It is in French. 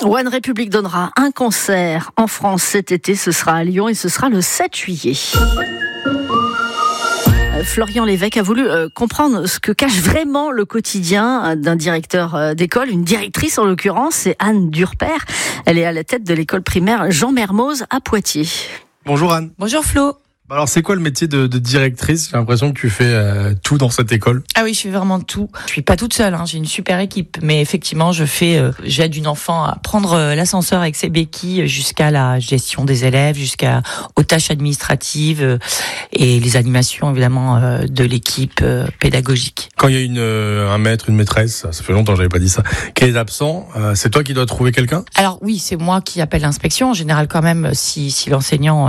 One Republic donnera un concert en France cet été, ce sera à Lyon et ce sera le 7 juillet. Florian Lévesque a voulu comprendre ce que cache vraiment le quotidien d'un directeur d'école, une directrice en l'occurrence, c'est Anne Durper. Elle est à la tête de l'école primaire Jean Mermoz à Poitiers. Bonjour Anne. Bonjour Flo. Alors c'est quoi le métier de directrice ? J'ai l'impression que tu fais tout dans cette école. Ah oui, je fais vraiment tout. Je suis pas toute seule, j'ai une super équipe. Mais effectivement, j'aide une enfant à prendre l'ascenseur avec ses béquilles jusqu'à la gestion des élèves, aux tâches administratives et les animations évidemment de l'équipe pédagogique. Quand il y a un maître, une maîtresse, ça fait longtemps que j'avais pas dit ça, qui est absent, c'est toi qui dois trouver quelqu'un ? Alors oui, c'est moi qui appelle l'inspection. En général quand même, si l'enseignant